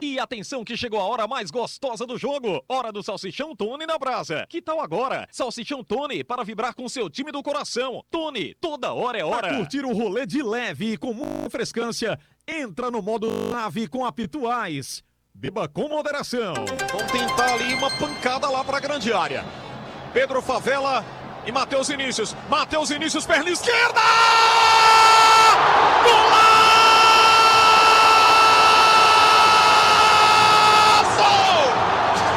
E atenção que chegou a hora mais gostosa do jogo. Hora do Salsichão Tony na brasa. Que tal agora? Salsichão Tony para vibrar com seu time do coração. Tony, toda hora é hora. Pra curtir um rolê de leve e com muita frescância, entra no modo nave com Apituais. Beba com moderação. Vão tentar ali uma pancada lá pra grande área. Pedro Favela e Matheus Vinícius. Matheus Vinícius, perna esquerda!